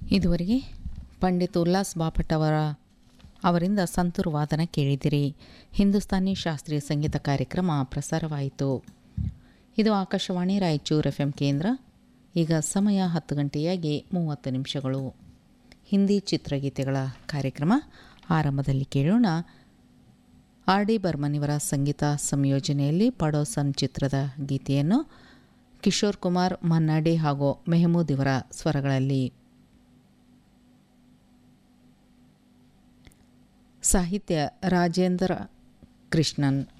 ಇದುವರೆಗೆ ಪಂಡಿತ್ ಉಲ್ಲಾಸ್ ಬಾಪಟ್ ಅವರಿಂದ ಸಂತೂರ್ ವಾದನ ಕೇಳಿದಿರಿ. ಹಿಂದೂಸ್ತಾನಿ ಶಾಸ್ತ್ರೀಯ ಸಂಗೀತ ಕಾರ್ಯಕ್ರಮ ಪ್ರಸಾರವಾಯಿತು. ಇದು ಆಕಾಶವಾಣಿ ರಾಯಚೂರು FM ಕೇಂದ್ರ. ಈಗ ಸಮಯ 10 ಗಂಟೆಯಾಗಿ 30 ನಿಮಿಷಗಳು. ಹಿಂದಿ ಚಿತ್ರಗೀತೆಗಳ ಕಾರ್ಯಕ್ರಮ ಆರಂಭದಲ್ಲಿ ಕೇಳೋಣ. ಆರ್ ಡಿ ಬರ್ಮನ್ ಇವರ ಸಂಗೀತ ಸಂಯೋಜನೆಯಲ್ಲಿ ಪಡೋಸನ್ ಚಿತ್ರದ ಗೀತೆಯನ್ನು ಕಿಶೋರ್ ಕುಮಾರ್, ಮನ್ನಾಡಿ ಹಾಗೂ ಮೆಹಮೂದ್ ಇವರ ಸ್ವರಗಳಲ್ಲಿ. ಸಾಹಿತ್ಯ ರಾಜೇಂದ್ರ ಕೃಷ್ಣನ್.